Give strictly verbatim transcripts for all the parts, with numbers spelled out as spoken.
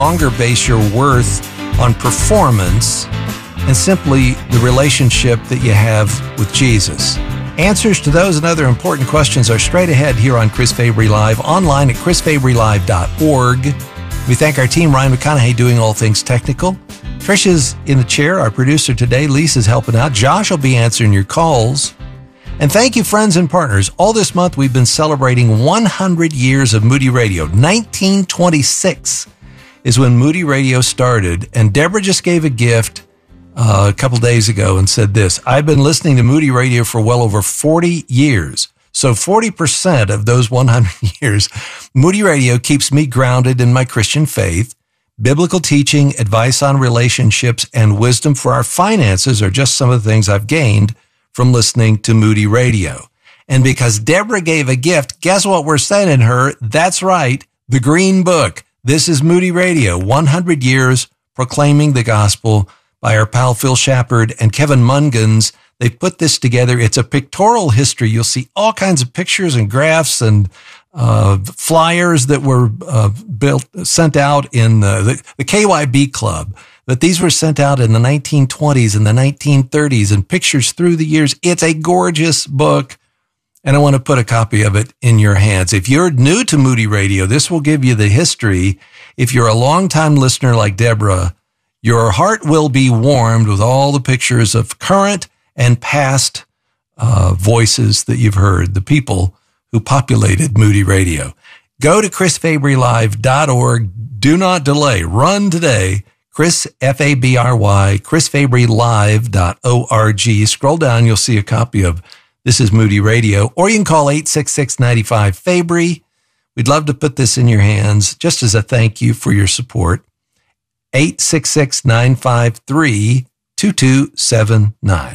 longer base your worth on performance and simply the relationship that you have with Jesus. Answers to those and other important questions are straight ahead here on Chris Fabry Live, online at chris fabry live dot org. We thank our team, Ryan McConaughey, doing all things technical. Trisha's in the chair, our producer today. Lisa's helping out. Josh will be answering your calls. And thank you, friends and partners. All this month, we've been celebrating one hundred years of Moody Radio. nineteen twenty-six is when Moody Radio started, and Deborah just gave a gift uh, a couple days ago and said this: I've been listening to Moody Radio for well over forty years. So forty percent of those one hundred years, Moody Radio keeps me grounded in my Christian faith. Biblical teaching, advice on relationships, and wisdom for our finances are just some of the things I've gained from listening to Moody Radio. And because Deborah gave a gift, guess what we're sending her? That's right, the Green Book. This is Moody Radio, one hundred years proclaiming the gospel, by our pal Phil Shepard and Kevin Mungans. They put this together. It's a pictorial history. You'll see all kinds of pictures and graphs and uh, flyers that were uh, built, sent out in the, the, the K Y B Club. But these were sent out in the nineteen twenties and the nineteen thirties, and pictures through the years. It's a gorgeous book, and I want to put a copy of it in your hands. If you're new to Moody Radio, this will give you the history. If you're a longtime listener like Deborah, your heart will be warmed with all the pictures of current and past uh, voices that you've heard, the people who populated Moody Radio. Go to chris fabry live dot org. Do not delay. Run today. Chris, F A B R Y, chris fabry live dot org. Scroll down, you'll see a copy of This is Moody Radio, or you can call eight six six, nine five, Fabry. We'd love to put this in your hands just as a thank you for your support. eight six six, nine five three, two two seven nine.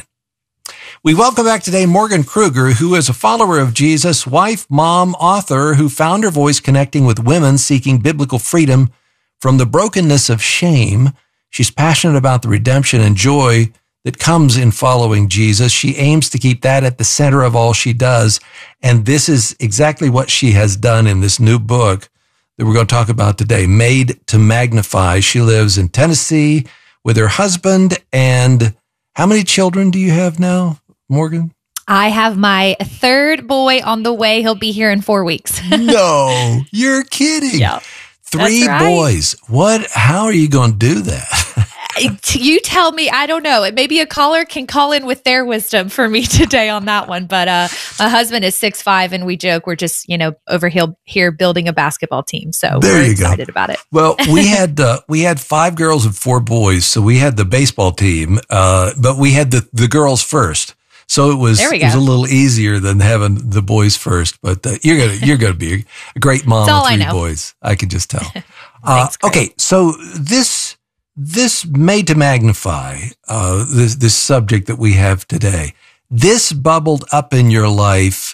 We welcome back today Morgan Kruger, who is a follower of Jesus, wife, mom, author, who found her voice connecting with women seeking biblical freedom from the brokenness of shame. She's passionate about the redemption and joy that comes in following Jesus. She aims to keep that at the center of all she does. And this is exactly what she has done in this new book that we're going to talk about today, Made to Magnify. She lives in Tennessee with her husband. And how many children do you have now, Morgan? I have my third boy on the way. He'll be here in four weeks. No, you're kidding. Yeah. Three right. boys. What? How are you going to do that? You tell me. I don't know. Maybe a caller can call in with their wisdom for me today on that one. But uh, my husband is six five, and we joke we're just, you know, over here building a basketball team. So there we're you excited go. about it. Well, we had uh, we had five girls and four boys, so we had the baseball team, uh, but we had the the girls first. So it was it was a little easier than having the boys first. But uh, you're gonna you're gonna be a great mom That's with three boys. I can just tell. uh, Thanks, okay, so this this Made to Magnify, uh, this this subject that we have today, this bubbled up in your life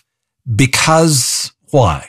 because why?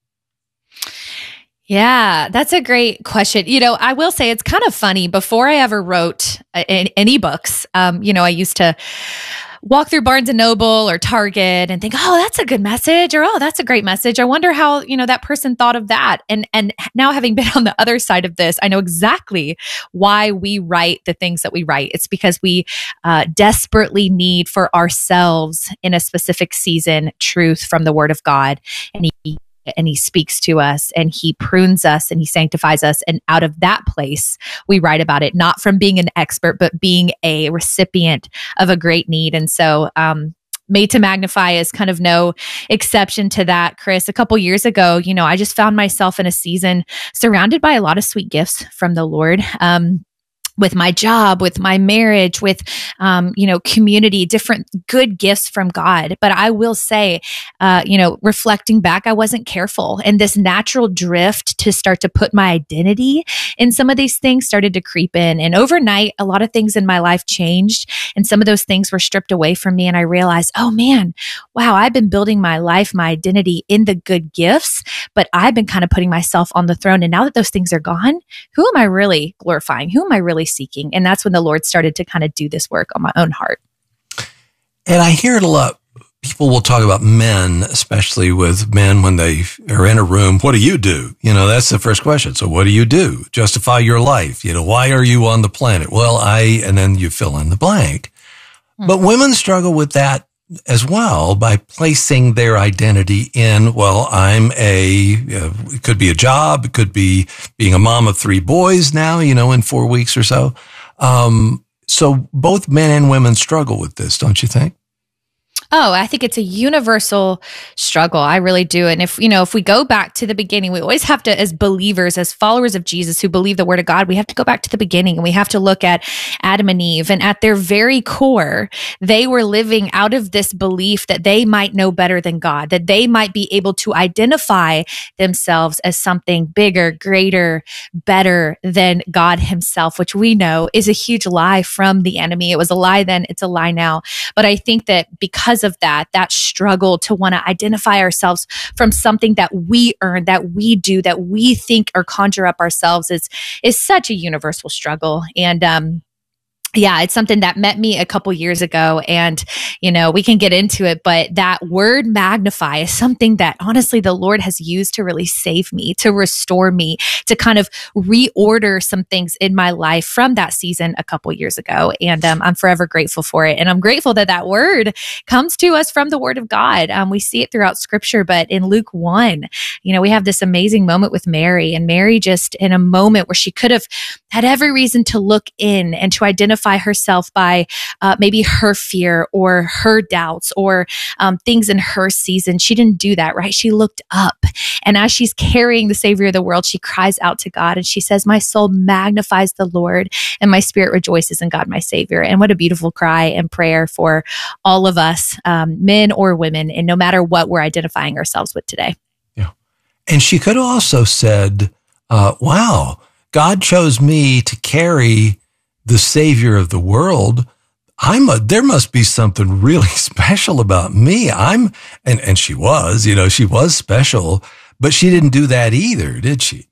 Yeah, that's a great question. You know, I will say it's kind of funny. Before I ever wrote uh, any books, um, you know, I used to walk through Barnes and Noble or Target and think, oh, that's a good message, or, oh, that's a great message. I wonder how, you know, that person thought of that. And, and now having been on the other side of this, I know exactly why we write the things that we write. It's because we uh, desperately need for ourselves in a specific season, truth from the Word of God. And he and he speaks to us, and he prunes us, and he sanctifies us. And out of that place, we write about it, not from being an expert, but being a recipient of a great need. And so, um, Made to Magnify is kind of no exception to that, Chris. A couple years ago, you know, I just found myself in a season surrounded by a lot of sweet gifts from the Lord. Um, with my job, with my marriage, with, um, you know, community, different good gifts from God. But I will say, uh, you know, reflecting back, I wasn't careful. And this natural drift to start to put my identity in some of these things started to creep in. And overnight, a lot of things in my life changed. And some of those things were stripped away from me. And I realized, oh man, wow, I've been building my life, my identity in the good gifts, but I've been kind of putting myself on the throne. And now that those things are gone, who am I really glorifying? Who am I really seeking? And that's when the Lord started to kind of do this work on my own heart. And I hear it a lot. people will talk about men, especially with men when they are in a room. What do you do? You know, that's the first question. So what do you do? Justify your life. You know, why are you on the planet? Well, I, and then you fill in the blank. Mm-hmm. But women struggle with that as well by placing their identity in, well, I'm a, uh, it could be a job. It could be being a mom of three boys now, you know, in four weeks or so. Um, so both men and women struggle with this, don't you think? Oh, I think it's a universal struggle. I really do. And if, you know, if we go back to the beginning, we always have to, as believers, as followers of Jesus who believe the word of God, we have to go back to the beginning and we have to look at Adam and Eve. And at their very core, they were living out of this belief that they might know better than God, that they might be able to identify themselves as something bigger, greater, better than God himself, which we know is a huge lie from the enemy. It was a lie then, it's a lie now. But I think that because of that, that struggle to want to identify ourselves from something that we earn, that we do, that we think or conjure up ourselves is, is such a universal struggle. And, um, yeah, it's something that met me a couple years ago, and, you know, we can get into it, but that word magnify is something that honestly the Lord has used to really save me, to restore me, to kind of reorder some things in my life from that season a couple years ago. And um, I'm forever grateful for it. And I'm grateful that that word comes to us from the word of God. Um, we see it throughout scripture, but in Luke one, you know, we have this amazing moment with Mary, and Mary just in a moment where she could have had every reason to look in and to identify herself by uh, maybe her fear or her doubts or um, things in her season. She didn't do that, right? She looked up. And as she's carrying the Savior of the world, she cries out to God and she says, "My soul magnifies the Lord and my spirit rejoices in God, my Savior." And what a beautiful cry and prayer for all of us, um, men or women, and no matter what we're identifying ourselves with today. Yeah. And she could have also said, uh, wow, God chose me to carry the Savior of the world. I'm a, there must be something really special about me. I'm, and, and she was, you know, she was special, but she didn't do that either, did she?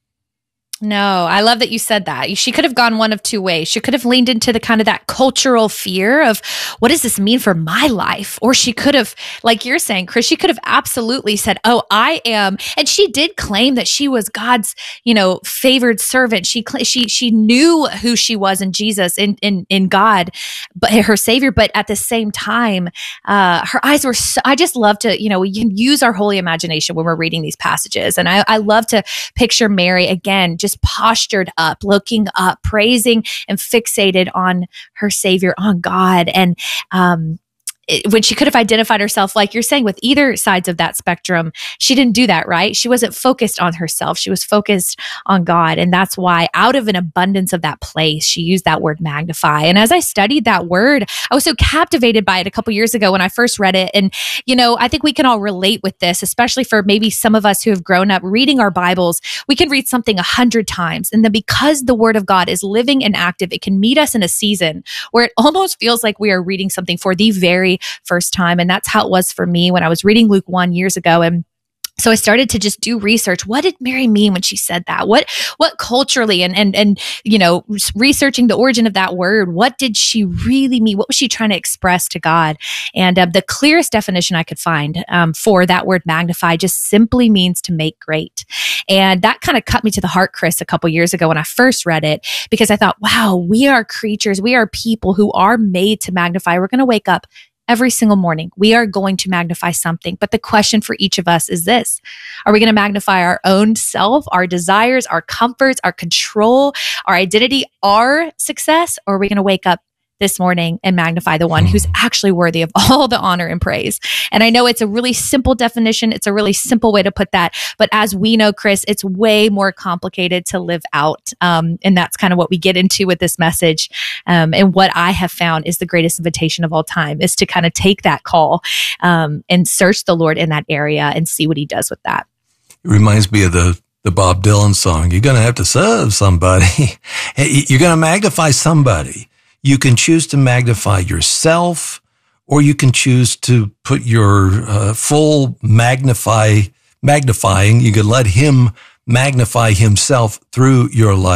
No, I love that you said that. She could have gone one of two ways. She could have leaned into the kind of that cultural fear of what does this mean for my life? Or she could have, like you're saying, Chris, she could have absolutely said, oh, I am. And she did claim that she was God's, you know, favored servant. She, she, she knew who she was in Jesus, in, in, in God, but her Savior. But at the same time, uh, her eyes were, so, I just love to, you know, we can use our holy imagination when we're reading these passages. And I, I love to picture Mary again, just postured up, looking up, praising and fixated on her Savior, on God. And um, it, when she could have identified herself, like you're saying, with either sides of that spectrum, she didn't do that, right? She wasn't focused on herself. She was focused on God. And that's why out of an abundance of that place, she used that word magnify. And as I studied that word, I was so captivated by it a couple years ago when I first read it. And, you know, I think we can all relate with this, especially for maybe some of us who have grown up reading our Bibles. We can read something a hundred times. And then because the word of God is living and active, it can meet us in a season where it almost feels like we are reading something for the very first time. And that's how it was for me when I was reading Luke one years ago. And so I started to just do research. What did Mary mean when she said that? What, what culturally and, and, and, you know, researching the origin of that word, what did she really mean? What was she trying to express to God? And uh, the clearest definition I could find um, for that word magnify just simply means to make great. And that kind of cut me to the heart, Chris, a couple years ago when I first read it, because I thought, wow, we are creatures. We are people who are made to magnify. We're going to wake up every single morning. We are going to magnify something. But the question for each of us is this: are we going to magnify our own self, our desires, our comforts, our control, our identity, our success? Or are we going to wake up this morning and magnify the one who's actually worthy of all the honor and praise? And I know it's a really simple definition. It's a really simple way to put that. But as we know, Chris, it's way more complicated to live out. Um, and that's kind of what we get into with this message. Um, and what I have found is the greatest invitation of all time is to kind of take that call um, and search the Lord in that area and see what he does with that. It reminds me of the the Bob Dylan song. You're going to have to serve somebody. You're going to magnify somebody. You can choose to magnify yourself, or you can choose to put your uh, full magnify, magnifying. You can let him magnify himself through your life.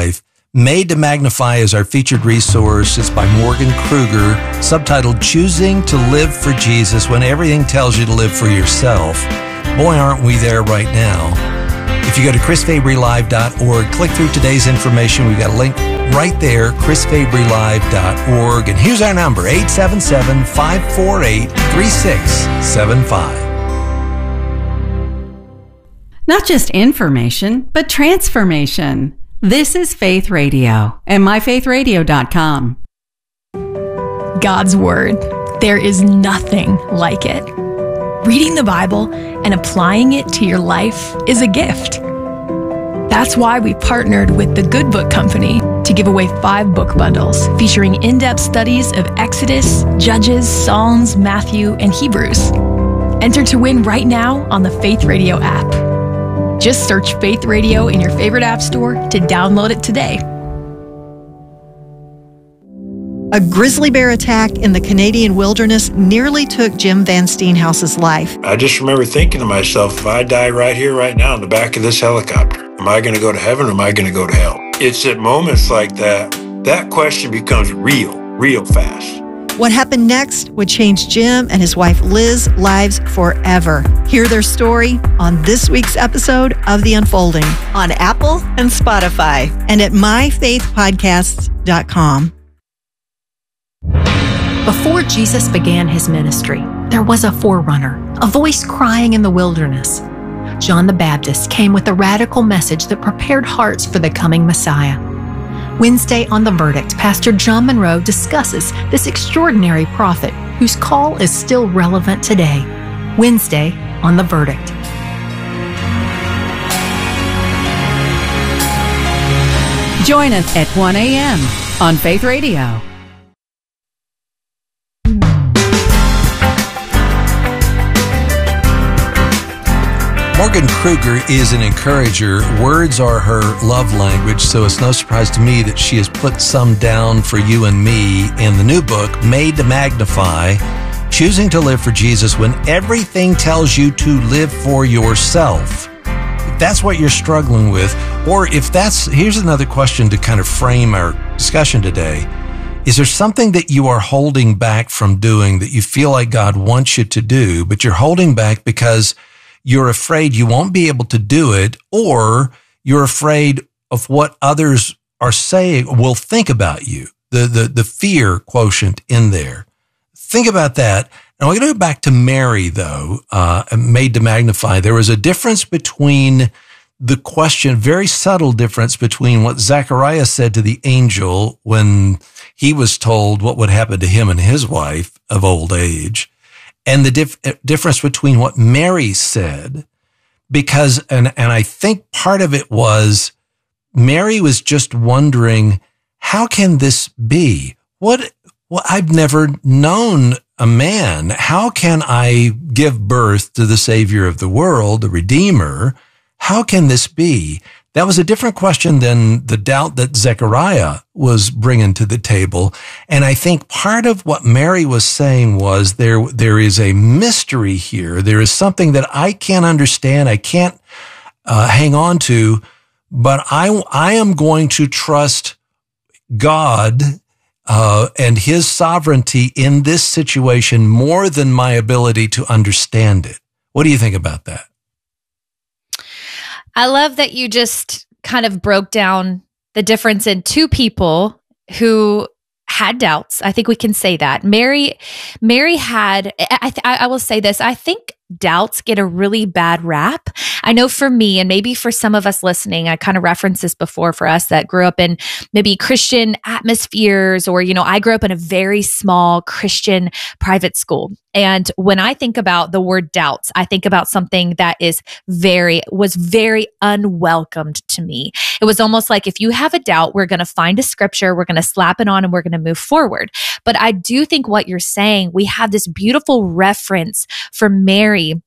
Made to Magnify is our featured resource. It's by Morgan Kruger, subtitled Choosing to Live for Jesus When Everything Tells You to Live for Yourself. Boy, aren't we there right now. If you go to chris fabry live dot org, click through today's information. We've got a link right there, chris fabry live dot org. And here's our number, eight seven seven, five four eight, three six seven five. Not just information, but transformation. This is Faith Radio and my faith radio dot com. God's Word. There is nothing like it. Reading the Bible and applying it to your life is a gift. That's why we partnered with the Good Book Company to give away five book bundles featuring in-depth studies of Exodus, Judges, Psalms, Matthew, and Hebrews. Enter to win right now on the Faith Radio app. Just search Faith Radio in your favorite app store to download it today. A grizzly bear attack in the Canadian wilderness nearly took Jim Van Steenhouse's life. I just remember thinking to myself, if I die right here, right now, in the back of this helicopter, am I going to go to heaven or am I going to go to hell? It's at moments like that, that question becomes real, real fast. What happened next would change Jim and his wife Liz's lives forever. Hear their story on this week's episode of The Unfolding on Apple and Spotify and at my faith podcasts dot com. Before Jesus began his ministry, there was a forerunner, a voice crying in the wilderness. John the Baptist came with a radical message that prepared hearts for the coming Messiah. Wednesday on The Verdict, Pastor John Monroe discusses this extraordinary prophet whose call is still relevant today. Wednesday on The Verdict. Join us at one a.m. on Faith Radio. Morgan Kruger is an encourager. Words are her love language, so it's no surprise to me that she has put some down for you and me in the new book, Made to Magnify, Choosing to Live for Jesus When Everything Tells You to Live for Yourself. If that's what you're struggling with, or if that's, here's another question to kind of frame our discussion today. Is there something that you are holding back from doing that you feel like God wants you to do, but you're holding back because you're afraid you won't be able to do it, or you're afraid of what others are saying, will think about you, the, the, the fear quotient in there. Think about that. Now, we're going to go back to Mary, though, uh, Made to Magnify. There was a difference between the question, very subtle difference between what Zechariah said to the angel when he was told what would happen to him and his wife of old age, and the dif- difference between what Mary said, because, and, and I think part of it was Mary was just wondering, how can this be? What, well, I've never known a man. How can I give birth to the Savior of the world, the Redeemer? How can this be? That was a different question than the doubt that Zechariah was bringing to the table. And I think part of what Mary was saying was there, there is a mystery here. There is something that I can't understand. I can't uh, hang on to, but I, I am going to trust God uh, and his sovereignty in this situation more than my ability to understand it. What do you think about that? I love that you just kind of broke down the difference in two people who had doubts. I think we can say that. Mary, Mary had, I, I, I will say this, I think doubts get a really bad rap. I know for me, and maybe for some of us listening, I kind of referenced this before for us that grew up in maybe Christian atmospheres, or, you know, I grew up in a very small Christian private school. And when I think about the word doubts, I think about something that is very, was very unwelcomed to me. It was almost like, if you have a doubt, we're going to find a scripture, we're going to slap it on, and we're going to move forward. But I do think what you're saying, we have this beautiful reference for Mary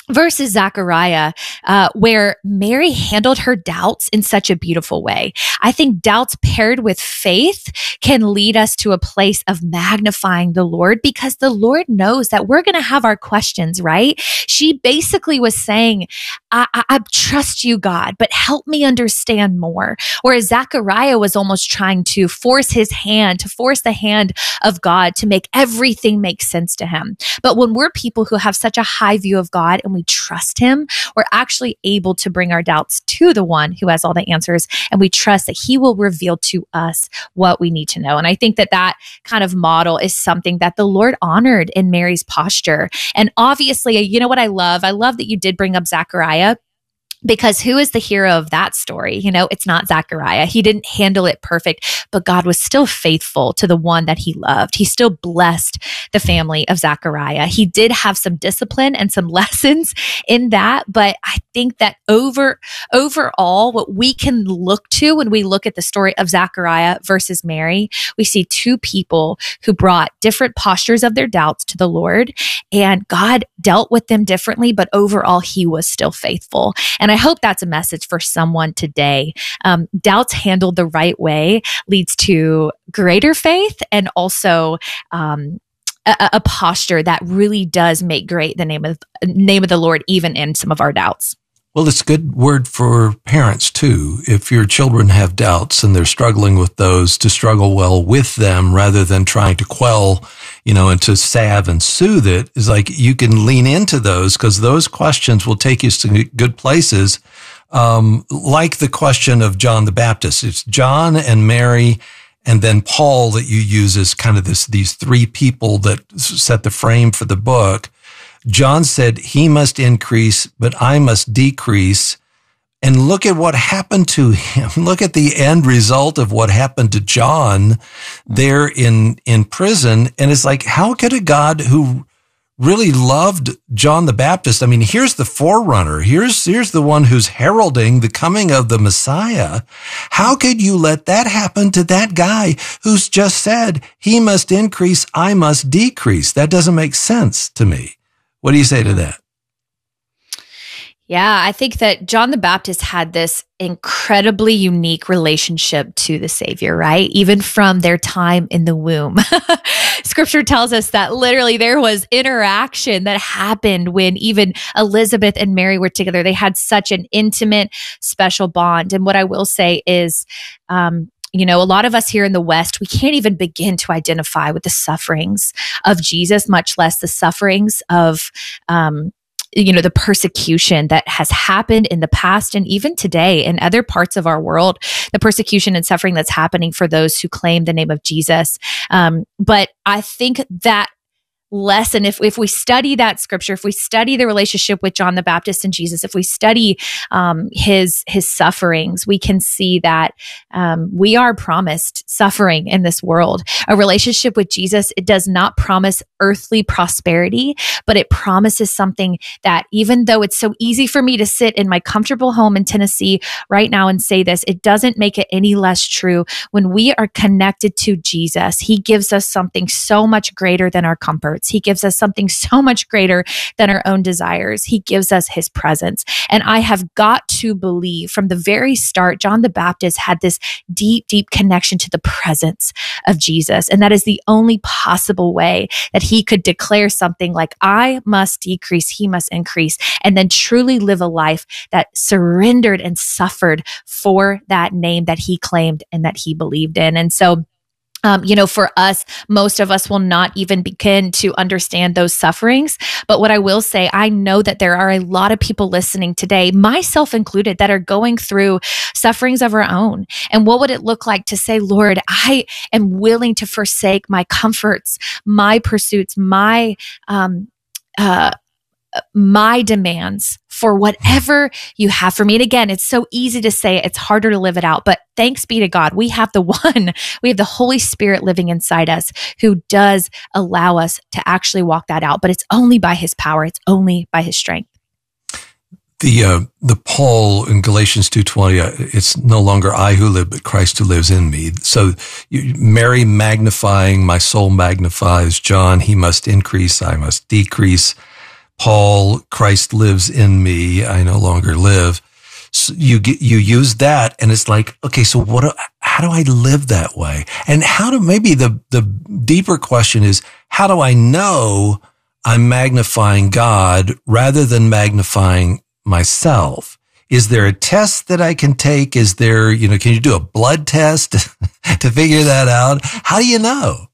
versus Zechariah, uh, where Mary handled her doubts in such a beautiful way. I think doubts paired with faith can lead us to a place of magnifying the Lord, because the Lord knows that we're going to have our questions, right? She basically was saying, I, I, I trust you, God, but help me understand more. Whereas Zechariah was almost trying to force his hand, to force the hand of God to make everything make sense to him. But when we're people who have such a high view of God and we trust him, we're actually able to bring our doubts to the one who has all the answers, and we trust that he will reveal to us what we need to know. And I think that that kind of model is something that the Lord honored in Mary's posture. And obviously, you know what I love? I love that you did bring up Zechariah, because who is the hero of that story? You know, it's not Zechariah. He didn't handle it perfect, but God was still faithful to the one that he loved. He still blessed the family of Zechariah. He did have some discipline and some lessons in that, but I think that over overall, what we can look to when we look at the story of Zechariah versus Mary, we see two people who brought different postures of their doubts to the Lord, and God dealt with them differently, but overall, he was still faithful. And I hope that's a message for someone today. Um, doubts handled the right way leads to greater faith, and also um, a, a posture that really does make great the name of name of the Lord, even in some of our doubts. Well, it's a good word for parents too. If your children have doubts and they're struggling with those, to struggle well with them rather than trying to quell, you know, and to salve and soothe it, is like you can lean into those, because those questions will take you to good places. Um, like the question of John the Baptist. It's John and Mary and then Paul that you use as kind of this, these three people that set the frame for the book. John said, he must increase, but I must decrease. And look at what happened to him. Look at the end result of what happened to John there in, in prison. And it's like, how could a God who really loved John the Baptist, I mean, here's the forerunner. Here's, here's the one who's heralding the coming of the Messiah. How could you let that happen to that guy who's just said, he must increase, I must decrease? That doesn't make sense to me. What do you say to that? Yeah, I think that John the Baptist had this incredibly unique relationship to the Savior, right? Even from their time in the womb. Scripture tells us that literally there was interaction that happened when even Elizabeth and Mary were together. They had such an intimate, special bond. And what I will say is, um, you know, a lot of us here in the West, we can't even begin to identify with the sufferings of Jesus, much less the sufferings of, um, you know, the persecution that has happened in the past and even today in other parts of our world, the persecution and suffering that's happening for those who claim the name of Jesus. Um, but I think that lesson, if if we study that scripture, if we study the relationship with John the Baptist and Jesus, if we study um, his his sufferings, we can see that um, we are promised suffering in this world. A relationship with Jesus, it does not promise earthly prosperity, but it promises something that, even though it's so easy for me to sit in my comfortable home in Tennessee right now and say this, it doesn't make it any less true. When we are connected to Jesus, he gives us something so much greater than our comforts. He gives us something so much greater than our own desires. He gives us his presence. And I have got to believe from the very start, John the Baptist had this deep, deep connection to the presence of Jesus. And that is the only possible way that he could declare something like, I must decrease, he must increase, and then truly live a life that surrendered and suffered for that name that he claimed and that he believed in. And so Um, you know, for us, most of us will not even begin to understand those sufferings. But what I will say, I know that there are a lot of people listening today, myself included, that are going through sufferings of our own. And what would it look like to say, Lord, I am willing to forsake my comforts, my pursuits, my, um, uh, my demands for whatever you have for me. And again, it's so easy to say it, it's harder to live it out, but thanks be to God. We have the one, we have the Holy Spirit living inside us who does allow us to actually walk that out, but it's only by his power. It's only by his strength. The, uh, the Paul in Galatians two twenty, uh, it's no longer I who live, but Christ who lives in me. So you, Mary magnifying, my soul magnifies. John, he must increase, I must decrease. Paul, Christ lives in me, I no longer live. So you get, you use that, and it's like, okay, so what, do, how do I live that way? And how do, maybe the, the deeper question is, how do I know I'm magnifying God rather than magnifying myself? Is there a test that I can take? Is there, you know, can you do a blood test to figure that out? How do you know?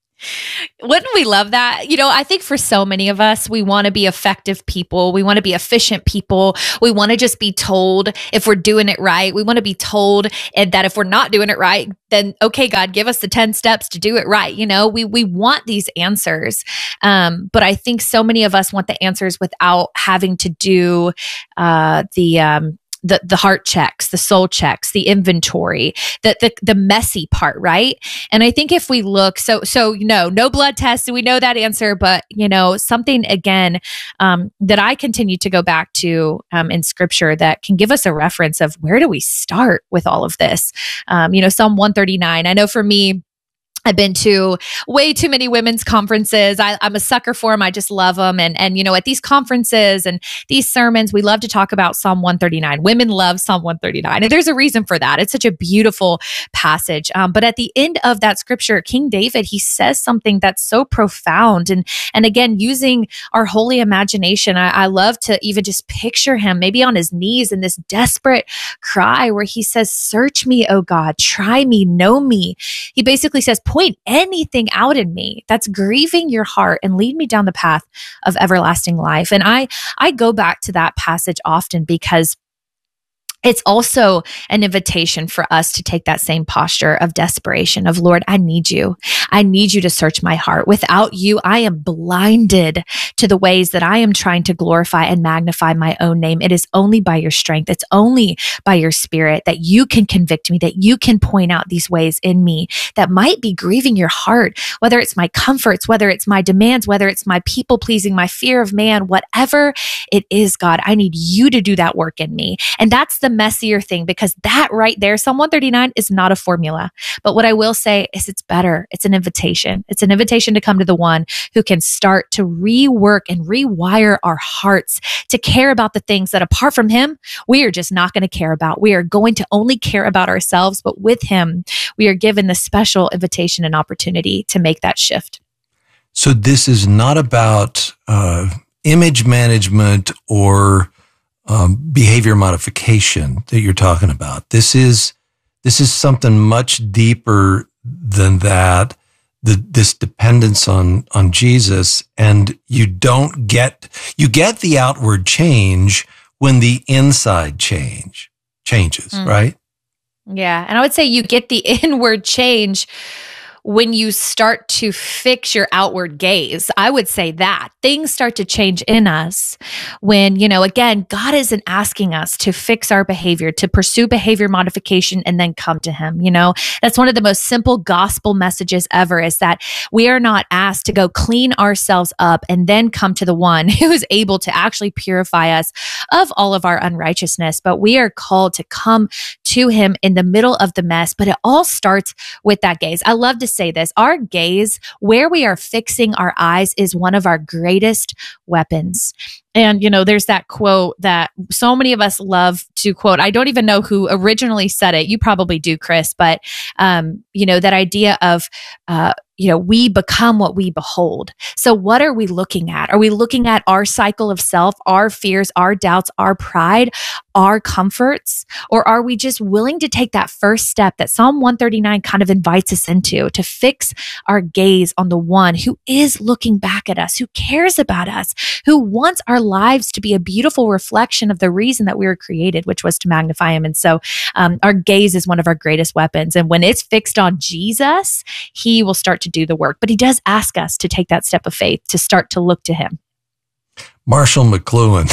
Wouldn't we love that? You know, I think for so many of us, we want to be effective people. We want to be efficient people. We want to just be told if we're doing it right. We want to be told that if we're not doing it right, then, okay, God, give us the ten steps to do it right. You know, we, we want these answers. Um, but I think so many of us want the answers without having to do uh, the, um, the the heart checks, the soul checks, the inventory, the, the the messy part, right? And I think if we look, so so no, no blood test, we know that answer, but you know, something again um, that I continue to go back to um, in Scripture that can give us a reference of where do we start with all of this? Um, you know, Psalm one thirty-nine. I know for me, I've been to way too many women's conferences. I, I'm a sucker for them. I just love them. And, and, you know, at these conferences and these sermons, we love to talk about Psalm one thirty-nine. Women love Psalm one thirty-nine. And there's a reason for that. It's such a beautiful passage. Um, but at the end of that scripture, King David, he says something that's so profound. And, and again, using our holy imagination, I, I love to even just picture him maybe on his knees in this desperate cry where he says, "Search me, O God, try me, know me." He basically says, point anything out in me that's grieving your heart and lead me down the path of everlasting life. And I, I go back to that passage often because it's also an invitation for us to take that same posture of desperation of, Lord, I need you. I need you to search my heart. Without you, I am blinded to the ways that I am trying to glorify and magnify my own name. It is only by your strength. It's only by your Spirit that you can convict me, that you can point out these ways in me that might be grieving your heart, whether it's my comforts, whether it's my demands, whether it's my people pleasing, my fear of man, whatever it is, God, I need you to do that work in me. And that's the messier thing, because that right there, Psalm one thirty-nine is not a formula. But what I will say is it's better. It's an invitation. It's an invitation to come to the one who can start to rework and rewire our hearts to care about the things that apart from him, we are just not going to care about. We are going to only care about ourselves, but with him, we are given the special invitation and opportunity to make that shift. So this is not about uh, image management or Um, behavior modification that you're talking about. This is this is something much deeper than that. The this dependence on on Jesus, and you don't get you get the outward change when the inside change changes, mm. right? Yeah, and I would say you get the inward change when you start to fix your outward gaze. I would say that things start to change in us when, you know, again, God isn't asking us to fix our behavior, to pursue behavior modification and then come to him. You know, that's one of the most simple gospel messages ever, is that we are not asked to go clean ourselves up and then come to the one who is able to actually purify us of all of our unrighteousness, but we are called to come to him in the middle of the mess. But it all starts with that gaze. I love to say this, our gaze, where we are fixing our eyes, is one of our greatest weapons. And, you know, there's that quote that so many of us love to quote. I don't even know who originally said it. You probably do, Chris. But, um, you know, that idea of, uh, you know, we become what we behold. So what are we looking at? Are we looking at our cycle of self, our fears, our doubts, our pride, our comforts? Or are we just willing to take that first step that Psalm one thirty-nine kind of invites us into, to fix our gaze on the one who is looking back at us, who cares about us, who wants our lives to be a beautiful reflection of the reason that we were created, which was to magnify him. And so um, our gaze is one of our greatest weapons. And when it's fixed on Jesus, he will start to do the work. But he does ask us to take that step of faith, to start to look to him. Marshall McLuhan.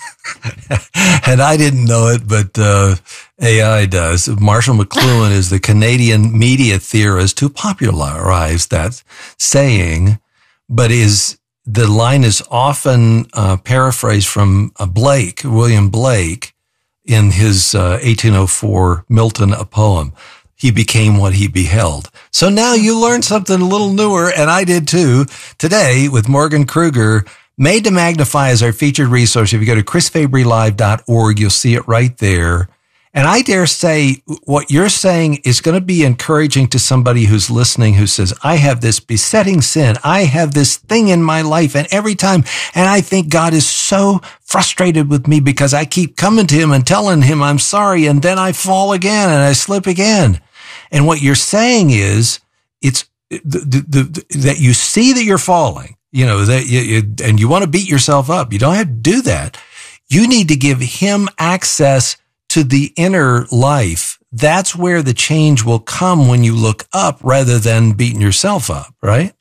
And I didn't know it, but uh, A I does. Marshall McLuhan is the Canadian media theorist who popularized that saying, but is the line is often uh, paraphrased from uh, Blake, William Blake, in his uh, eighteen oh four Milton, a poem. He became what he beheld. So now you learned something a little newer, and I did too, today with Morgan Kruger, Made to Magnify is our featured resource. If you go to chris fabry live dot org, you'll see it right there. And I dare say what you're saying is going to be encouraging to somebody who's listening who says, I have this besetting sin. I have this thing in my life. And every time, and I think God is so frustrated with me because I keep coming to him and telling him I'm sorry. And then I fall again and I slip again. And what you're saying is it's the, the, the, that you see that you're falling, you know, that you, you, and you want to beat yourself up. You don't have to do that. You need to give him access to the inner life. That's where the change will come when you look up rather than beating yourself up, right?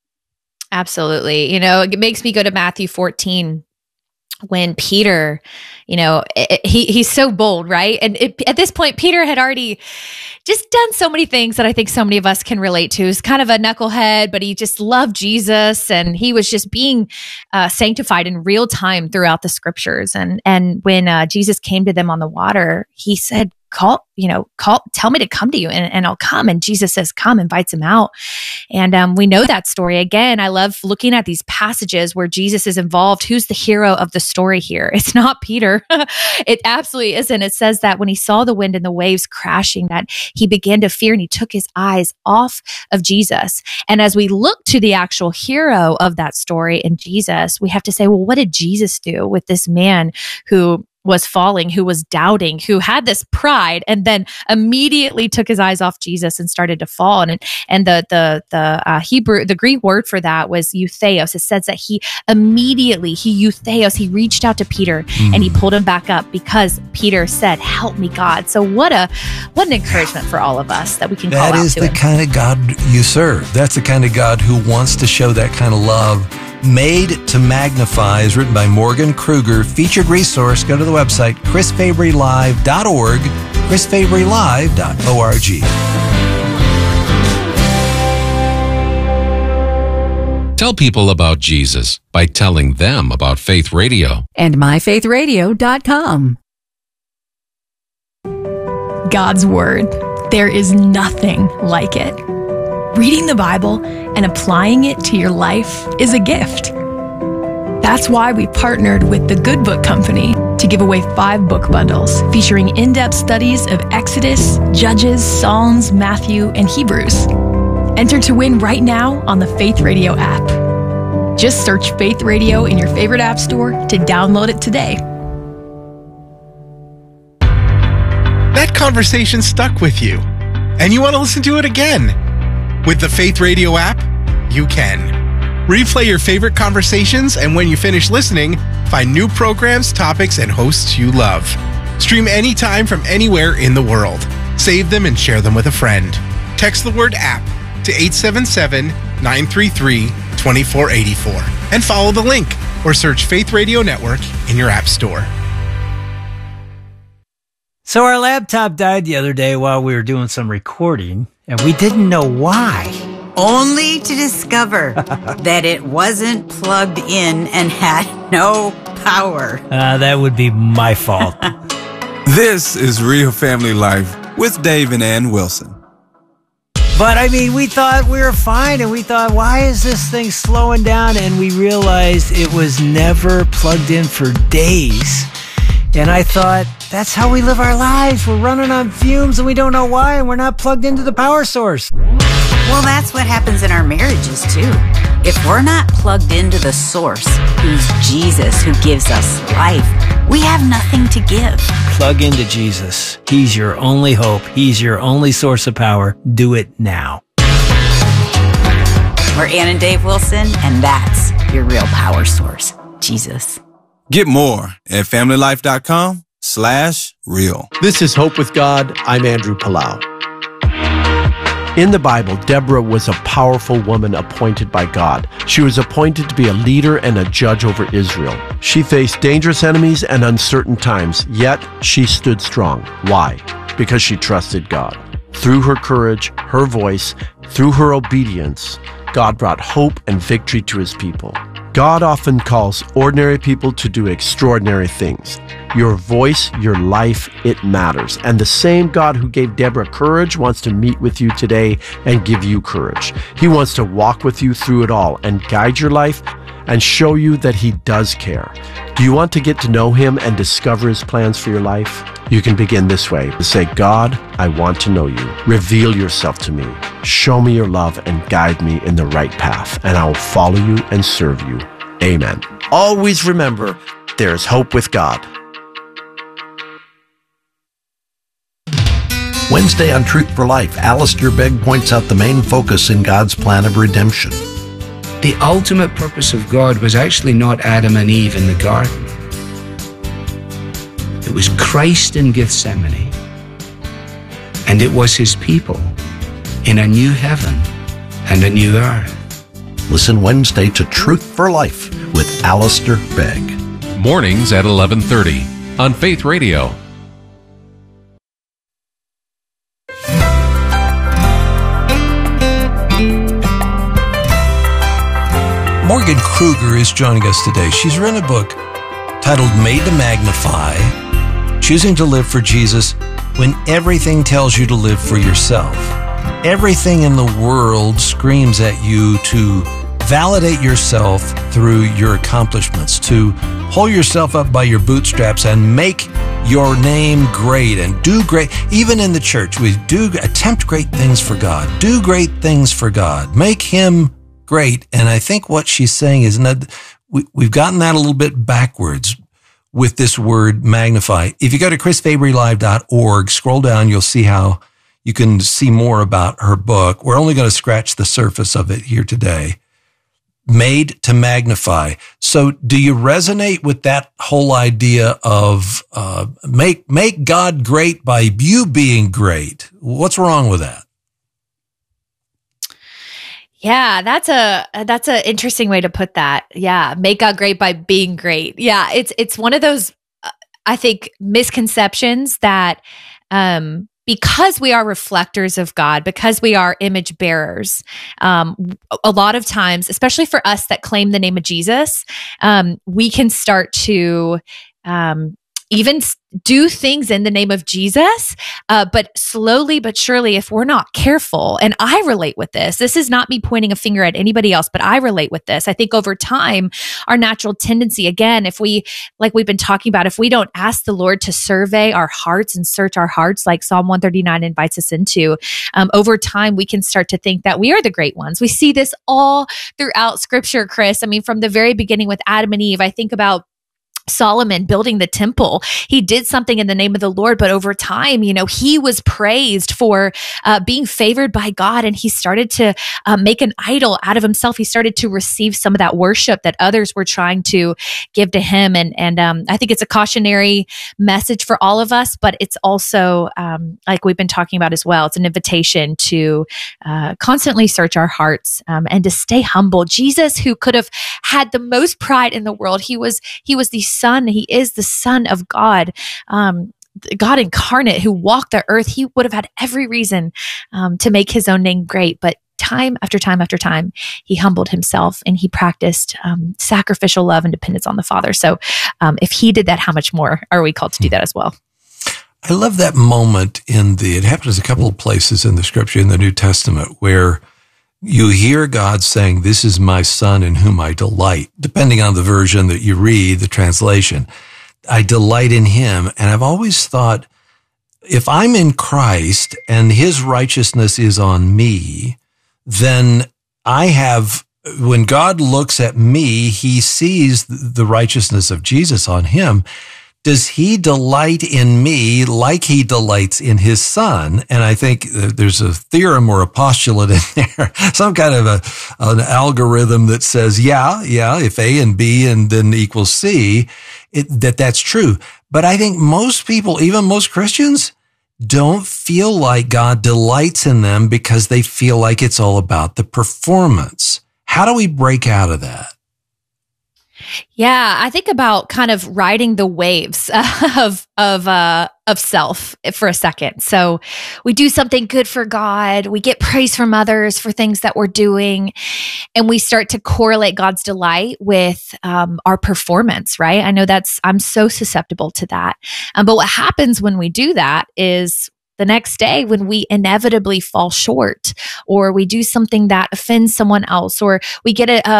Absolutely. You know, it makes me go to Matthew fourteen when Peter, you know, it, he he's so bold, right? And it, at this point, Peter had already just done so many things that I think so many of us can relate to. He's kind of a knucklehead, but he just loved Jesus, and he was just being uh, sanctified in real time throughout the scriptures. And and when uh, Jesus came to them on the water, he said, call, you know, call, tell me to come to you and, and I'll come. And Jesus says, come, invites him out. And um, we know that story. Again, I love looking at these passages where Jesus is involved. Who's the hero of the story here? It's not Peter. It absolutely isn't. It says that when he saw the wind and the waves crashing, that he began to fear and he took his eyes off of Jesus. And as we look to the actual hero of that story in Jesus, we have to say, well, what did Jesus do with this man who was falling, who was doubting, who had this pride, and then immediately took his eyes off Jesus and started to fall? And and the the the uh, Hebrew, the Greek word for that was eutheos. It says that he immediately he eutheos. He reached out to Peter mm. and he pulled him back up because Peter said, "Help me, God." So what a what an encouragement for all of us that we can call out to him. That is the kind of God you serve. That's the kind of God who wants to show that kind of love. Made to Magnify is written by Morgan Kruger. Featured resource, go to the website, chris fabry live dot org, chris fabry live dot org. Tell people about Jesus by telling them about Faith Radio. And my faith radio dot com. God's Word. There is nothing like it. Reading the Bible and applying it to your life is a gift. That's why we partnered with the Good Book Company to give away five book bundles featuring in-depth studies of Exodus, Judges, Psalms, Matthew, and Hebrews. Enter to win right now on the Faith Radio app. Just search Faith Radio in your favorite app store to download it today. That conversation stuck with you, and you want to listen to it again. With the Faith Radio app, you can. Replay your favorite conversations, and when you finish listening, find new programs, topics, and hosts you love. Stream anytime from anywhere in the world. Save them and share them with a friend. Text the word app to eight seven seven, nine three three, two four eight four and follow the link or search Faith Radio Network in your app store. So our laptop died the other day while we were doing some recording, and we didn't know why. Only to discover that it wasn't plugged in and had no power. Uh, that would be my fault. This is Real Family Life with Dave and Ann Wilson. But I mean, we thought we were fine, and we thought, why is this thing slowing down? And we realized it was never plugged in for days. And I thought, that's how we live our lives. We're running on fumes and we don't know why, and we're not plugged into the power source. Well, that's what happens in our marriages, too. If we're not plugged into the source, who's Jesus, who gives us life, we have nothing to give. Plug into Jesus. He's your only hope. He's your only source of power. Do it now. We're Ann and Dave Wilson, and that's your real power source, Jesus. Get more at family life dot com slash real. This is Hope with God. I'm Andrew Palau. In the Bible, Deborah was a powerful woman appointed by God. She was appointed to be a leader and a judge over Israel. She faced dangerous enemies and uncertain times, yet she stood strong. Why? Because she trusted God. Through her courage, her voice, through her obedience, God brought hope and victory to his people. God often calls ordinary people to do extraordinary things. Your voice, your life, it matters. And the same God who gave Deborah courage wants to meet with you today and give you courage. He wants to walk with you through it all and guide your life and show you that He does care. Do you want to get to know Him and discover His plans for your life? You can begin this way. Say, God, I want to know You. Reveal Yourself to me. Show me Your love and guide me in the right path, and I will follow You and serve You. Amen. Always remember, there is hope with God. Wednesday on Truth for Life, Alistair Begg points out the main focus in God's plan of redemption. The ultimate purpose of God was actually not Adam and Eve in the garden. It was Christ in Gethsemane. And it was His people in a new heaven and a new earth. Listen Wednesday to Truth for Life with Alistair Begg. Mornings at eleven thirty on Faith Radio. Morgan Kruger is joining us today. She's written a book titled Made to Magnify, Choosing to Live for Jesus When Everything Tells You to Live for Yourself. Everything in the world screams at you to validate yourself through your accomplishments, to pull yourself up by your bootstraps and make your name great and do great. Even in the church, we do attempt great things for God. Do great things for God. Make Him great. And I think what she's saying is that we, we've gotten that a little bit backwards with this word magnify. If you go to chris fabry live dot org, scroll down, you'll see how you can see more about her book. We're only going to scratch the surface of it here today. Made to Magnify. So do you resonate with that whole idea of uh, make make God great by you being great? What's wrong with that? Yeah, that's a that's an interesting way to put that. Yeah, make God great by being great. Yeah, it's it's one of those uh, I think misconceptions that um, because we are reflectors of God, because we are image bearers, um, a lot of times, especially for us that claim the name of Jesus, um, we can start to um, even do things in the name of Jesus, uh, but slowly but surely, if we're not careful, and I relate with this, this is not me pointing a finger at anybody else, but I relate with this. I think over time, our natural tendency, again, if we, like we've been talking about, if we don't ask the Lord to survey our hearts and search our hearts, like Psalm one thirty-nine invites us into, um, over time, we can start to think that we are the great ones. We see this all throughout Scripture, Chris. I mean, from the very beginning with Adam and Eve, I think about Solomon building the temple. He did something in the name of the Lord, but over time, you know, he was praised for uh, being favored by God, and he started to uh, make an idol out of himself. He started to receive some of that worship that others were trying to give to him. And and um, I think it's a cautionary message for all of us, but it's also, um, like we've been talking about as well, it's an invitation to uh, constantly search our hearts um, and to stay humble. Jesus, who could have had the most pride in the world, he was he was the Son, he is the Son of God, um, God incarnate who walked the earth. He would have had every reason um, to make his own name great, but time after time after time, he humbled himself and he practiced um, sacrificial love and dependence on the Father. So um, if he did that, how much more are we called to do that as well? I love that moment in the, it happens a couple of places in the Scripture, in the New Testament, where you hear God saying, "This is my Son in whom I delight," depending on the version that you read, the translation. I delight in him. And I've always thought, if I'm in Christ and his righteousness is on me, then I have, when God looks at me, he sees the righteousness of Jesus on him. Does he delight in me like he delights in his Son? And I think there's a theorem or a postulate in there, some kind of a an algorithm that says, yeah, yeah, if A and B and then equals C, it, that that's true. But I think most people, even most Christians, don't feel like God delights in them because they feel like it's all about the performance. How do we break out of that? Yeah, I think about kind of riding the waves of of uh, of self for a second. So we do something good for God, we get praise from others for things that we're doing, and we start to correlate God's delight with um, our performance, right? I know that's, I'm so susceptible to that. Um, but what happens when we do that is the next day, when we inevitably fall short, or we do something that offends someone else, or we get a, a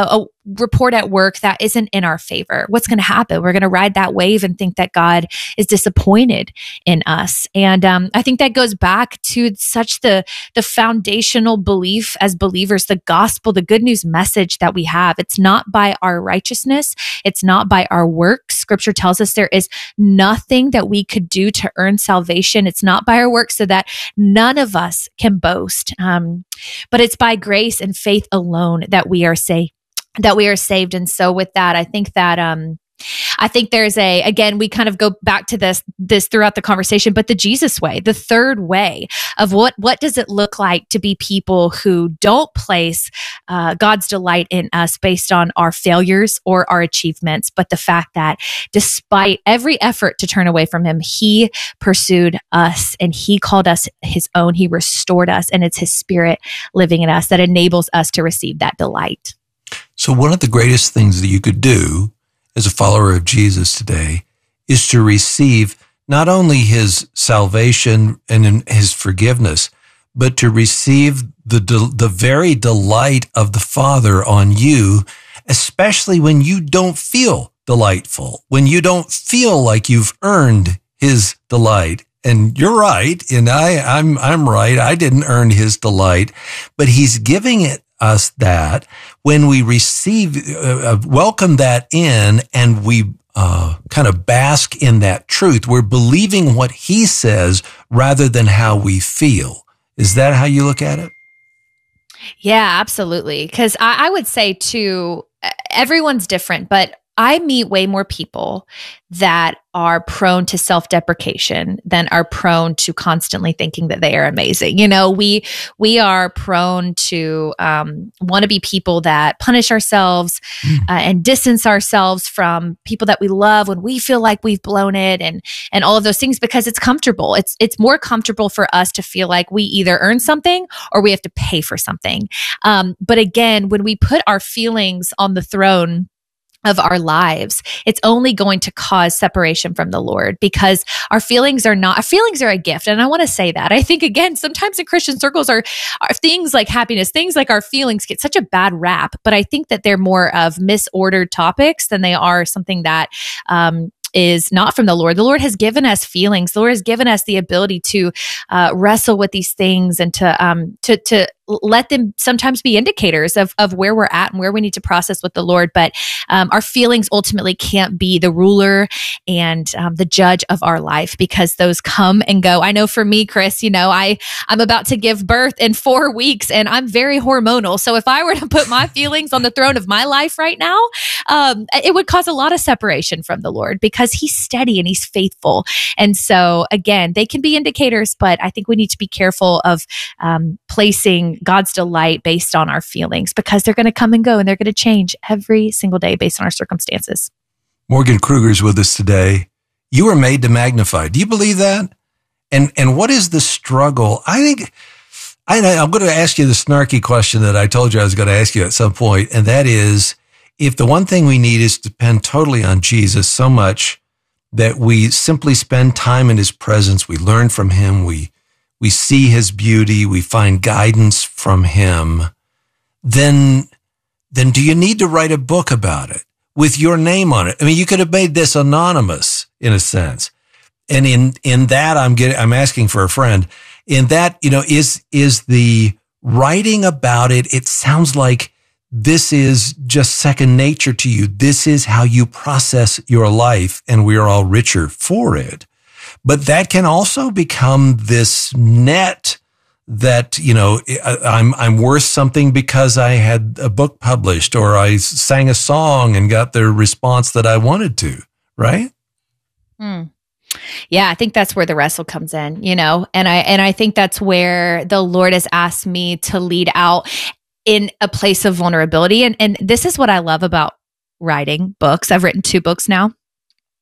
report at work that isn't in our favor, what's going to happen? We're going to ride that wave and think that God is disappointed in us. And um, I think that goes back to such the, the foundational belief as believers, the gospel, the good news message that we have. It's not by our righteousness. It's not by our works. Scripture tells us there is nothing that we could do to earn salvation. It's not by our works, so that none of us can boast. Um, but it's by grace and faith alone that we are saved. that we are saved. And so with that, I think that, um, I think there's a, again, we kind of go back to this, this throughout the conversation, but the Jesus way, the third way of what, what does it look like to be people who don't place uh, God's delight in us based on our failures or our achievements, but the fact that despite every effort to turn away from him, he pursued us and he called us his own. He restored us, and it's his spirit living in us that enables us to receive that delight. So one of the greatest things that you could do as a follower of Jesus today is to receive not only his salvation and his forgiveness, but to receive the the very delight of the Father on you, especially when you don't feel delightful, when you don't feel like you've earned his delight. And you're right, and I, I'm I'm right. I didn't earn his delight, but he's giving it us that when we receive, uh, welcome that in, and we uh, kind of bask in that truth. We're believing what he says rather than how we feel. Is that how you look at it? Yeah, absolutely. Because I, I would say too, everyone's different, but I meet way more people that are prone to self-deprecation than are prone to constantly thinking that they are amazing. You know, we we are prone to um, want to be people that punish ourselves mm. uh, and distance ourselves from people that we love when we feel like we've blown it, and and all of those things, because it's comfortable. It's it's more comfortable for us to feel like we either earn something or we have to pay for something. Um, but again, when we put our feelings on the throne of our lives, it's only going to cause separation from the Lord, because our feelings are not, our feelings are a gift. And I want to say that. I think, again, sometimes in Christian circles are, are things like happiness, things like our feelings get such a bad rap, but I think that they're more of misordered topics than they are something that, um, is not from the Lord. The Lord has given us feelings. The Lord has given us the ability to uh, wrestle with these things and to um to to let them sometimes be indicators of of where we're at and where we need to process with the Lord. But um, our feelings ultimately can't be the ruler and um, the judge of our life, because those come and go. I know for me, Chris, you know, I I'm about to give birth in four weeks, and I'm very hormonal. So if I were to put my feelings on the throne of my life right now, um, it would cause a lot of separation from the Lord, because he's steady and he's faithful. And so again, they can be indicators, but I think we need to be careful of um, placing God's delight based on our feelings, because they're going to come and go, and they're going to change every single day based on our circumstances. Morgan Kruger's with us today. You were made to magnify. Do you believe that? And and what is the struggle? I think I, I'm going to ask you the snarky question that I told you I was going to ask you at some point, and that is, if the one thing we need is to depend totally on Jesus so much that we simply spend time in his presence, we learn from him, we we see his beauty, we find guidance from him, then, then do you need to write a book about it with your name on it? I mean, you could have made this anonymous in a sense. And in, in that, I'm getting, I'm asking for a friend. In that, you know, is, is the writing about it, it sounds like this is just second nature to you. This is how you process your life, and we are all richer for it. But that can also become this net that, you know, I'm I'm worth something because I had a book published, or I sang a song and got the response that I wanted to, right? Hmm. Yeah, I think that's where the wrestle comes in, you know, and I and I think that's where the Lord has asked me to lead out in a place of vulnerability. And and this is what I love about writing books. I've written two books now.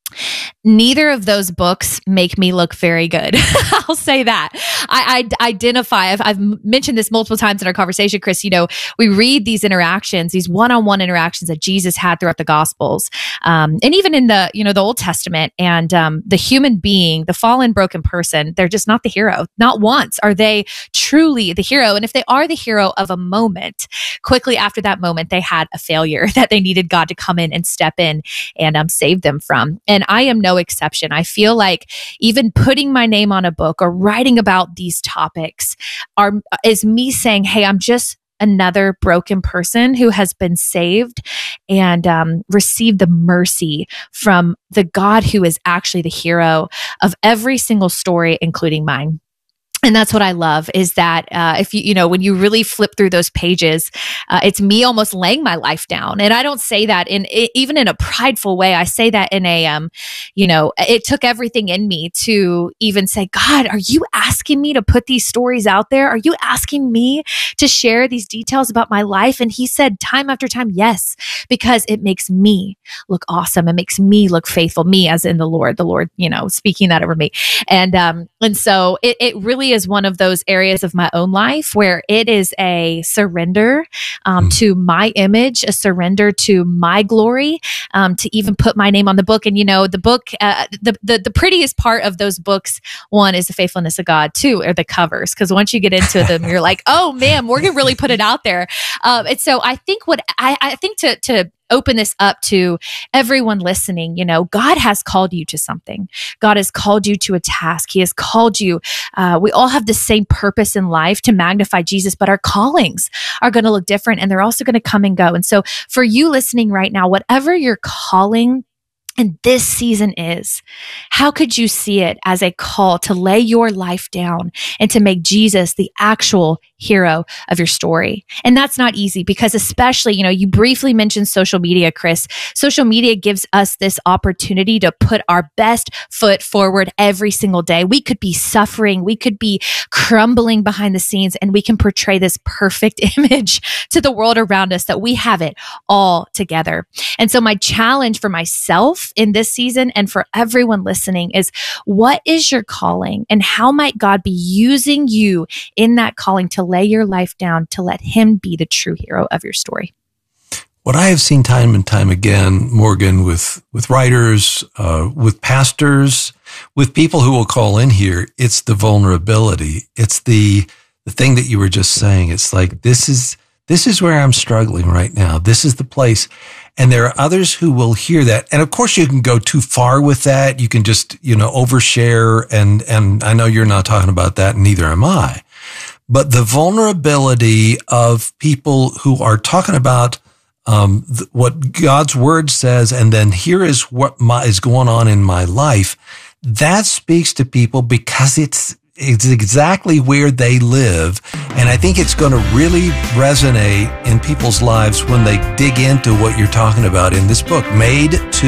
Neither of those books make me look very good. I'll say that. I, I identify, I've, I've mentioned this multiple times in our conversation, Chris, you know, we read these interactions, these one-on-one interactions that Jesus had throughout the Gospels, um, and even in the, you know, the Old Testament, and um, the human being, the fallen, broken person, they're just not the hero. Not once are they truly the hero. And if they are the hero of a moment, quickly after that moment, they had a failure that they needed God to come in and step in and um, save them from. And I am no exception. I feel like even putting my name on a book or writing about these topics are is me saying, hey, I'm just another broken person who has been saved and um, received the mercy from the God who is actually the hero of every single story, including mine. And that's what I love, is that uh, if you, you know, when you really flip through those pages, uh, it's me almost laying my life down. And I don't say that in even in a prideful way. I say that in a, um, you know, it took everything in me to even say, God, are you asking me to put these stories out there? Are you asking me to share these details about my life? And he said time after time, yes, because it makes me look awesome. It makes me look faithful, me as in the Lord, the Lord, you know, speaking that over me. And, um, and so it, it really is one of those areas of my own life where it is a surrender um, mm. to my image, a surrender to my glory, um, to even put my name on the book. And, you know, the book, uh, the, the the prettiest part of those books, one is the faithfulness of God, two are the covers. Because once you get into them, you're like, oh man, Morgan really put it out there. Um, and so I think what I, I think to to open this up to everyone listening, you know, God has called you to something. God has called you to a task. He has called you. Uh, we all have the same purpose in life, to magnify Jesus, but our callings are going to look different, and they're also going to come and go. And so for you listening right now, whatever your calling and this season is, how could you see it as a call to lay your life down and to make Jesus the actual hero of your story? And that's not easy, because especially, you know, you briefly mentioned social media, Chris. Social media gives us this opportunity to put our best foot forward every single day. We could be suffering. We could be crumbling behind the scenes, and we can portray this perfect image to the world around us that we have it all together. And so my challenge for myself in this season, and for everyone listening, is what is your calling, and how might God be using you in that calling to lay your life down, to let him be the true hero of your story? What I have seen time and time again, Morgan, with, with writers, uh, with pastors, with people who will call in here, it's the vulnerability. It's the, the thing that you were just saying. It's like, this is, this is where I'm struggling right now. This is the place. And there are others who will hear that. And of course you can go too far with that. You can just, you know, overshare. And, and I know you're not talking about that, and neither am I. But the vulnerability of people who are talking about um, th- what God's word says, and then here is what my, is going on in my life, that speaks to people because it's It's exactly where they live. And I think it's going to really resonate in people's lives when they dig into what you're talking about in this book, Made to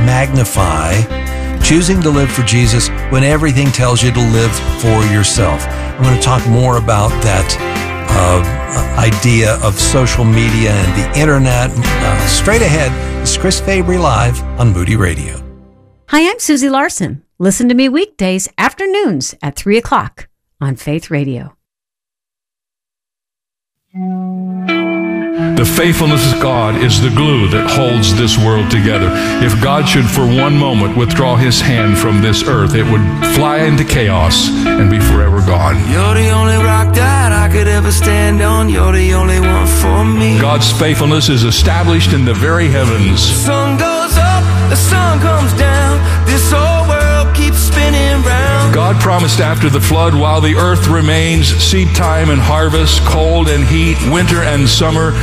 Magnify, choosing to live for Jesus when everything tells you to live for yourself. I'm going to talk more about that uh, idea of social media and the internet. Uh, straight ahead is Chris Fabry Live on Moody Radio. Hi, I'm Susie Larson. Listen to me weekdays afternoons at three o'clock on Faith Radio. The faithfulness of God is the glue that holds this world together. If God should for one moment withdraw his hand from this earth, it would fly into chaos and be forever gone. You're the only rock that I could ever stand on. You're the only one for me. God's faithfulness is established in the very heavens. The sun goes up, the sun comes down. This whole world keeps spinning round. God promised after the flood, while the earth remains, seed time and harvest, cold and heat, winter and summer,